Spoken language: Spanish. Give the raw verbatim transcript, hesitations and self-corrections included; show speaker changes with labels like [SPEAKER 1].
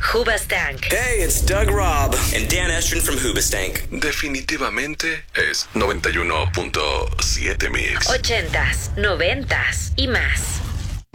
[SPEAKER 1] Hoobastank.
[SPEAKER 2] Hey, it's Doug Robb and Dan Estrin from Hoobastank.
[SPEAKER 3] Definitivamente es noventa y uno punto siete Mix.
[SPEAKER 1] Ochentas, noventas y más.